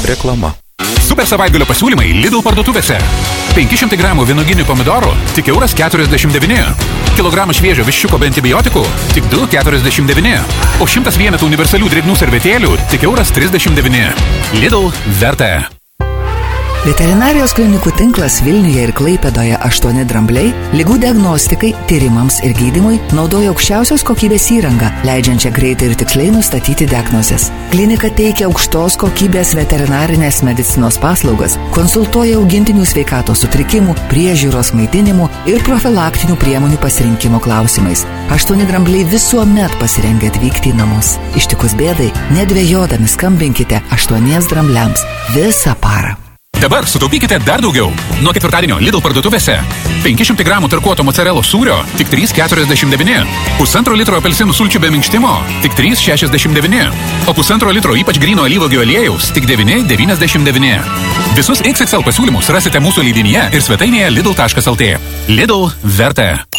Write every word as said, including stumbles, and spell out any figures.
Reklama. Super savaitgalio pasiūlymai Lidl parduotuvėse. penki šimtai gramų vynoginių pomidorų tik euras keturiasdešimt devyni. Kilogramą šviežio viščiuko be antibiotikų tik du keturiasdešimt devyni. O šimtas vienetų universalių drėgnų servetėlių tik euras trisdešimt devyni. Lidl verta. Veterinarijos klinikų tinklas Vilniuje ir Klaipėdoje aštuoni drambliai ligų diagnostikai, tyrimams ir gydymui naudoja aukščiausios kokybės įrangą, leidžiančią greitai ir tiksliai nustatyti diagnozes. Klinika teikia aukštos kokybės veterinarinės medicinos paslaugas, konsultuoja augintinių sveikatos sutrikimų, priežiūros maitinimų ir profilaktinių priemonių pasirinkimo klausimais. Aštuoni drambliai visuomet pasirengę atvykti į namus. Ištikus bėdai, nedvejodami skambinkite aštuoniems drambliams visą parą. Dabar sutaupykite dar daugiau. Nuo ketvirtadienio Lidl parduotuvėse. penki šimtai gramų tarkuoto mozzarellos sūrio tik trys keturiasdešimt devyni. Pusantro litro apelsinų sulčių be minkštimo tik trys šešiasdešimt devyni. O pusantro litro ypač gryno alyvuogių aliejaus tik devyni devyniasdešimt devyni. Visus X X L pasiūlymus rasite mūsų leidinyje ir svetainėje lidl taškas lt. Lidl verta.